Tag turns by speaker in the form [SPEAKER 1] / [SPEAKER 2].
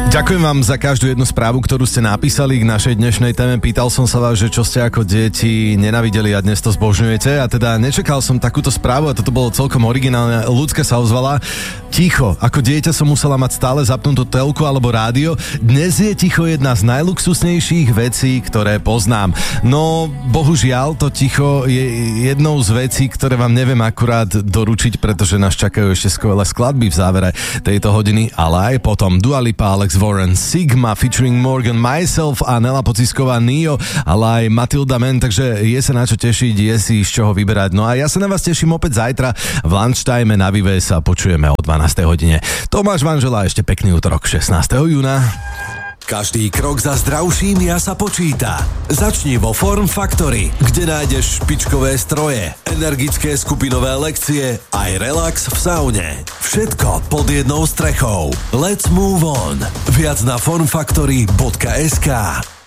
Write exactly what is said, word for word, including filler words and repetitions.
[SPEAKER 1] Ďakujem vám za každú jednu správu, ktorú ste napísali k našej dnešnej téme. Pýtal som sa vás, že čo ste ako deti nenávideli a dnes to zbožňujete. A teda nečakal som takúto správu a toto bolo celkom originálne. Ľudská sa ozvala. Ticho. Ako dieťa som musela mať stále zapnutú telku alebo rádio. Dnes je ticho jedna z najluxusnejších vecí, ktoré poznám. No, bohužiaľ, to ticho je jednou z vecí, ktoré vám neviem akurát doručiť, pretože nás čakajú ešte skvelé skladby v závere tejto hodiny, ale aj potom Dua Lipa, Alex Warren, Sigma featuring Morgan, Myself a Nela Pocisková, Nio, ale aj Matilda Man, takže je sa na čo tešiť, je si z čoho vyberať. No a ja sa na vás teším opäť zajtra v lunchtime na Vive sa počujeme o dvanástej hodine. Tomáš vám želá ešte pekný útorok šestnásteho júna.
[SPEAKER 2] Každý krok za zdravším ja sa počíta. Začni vo Form Factory, kde nájdeš špičkové stroje, energické skupinové lekcie aj relax v saune. Všetko pod jednou strechou. Let's move on. Viac na formfactory bodka es ká.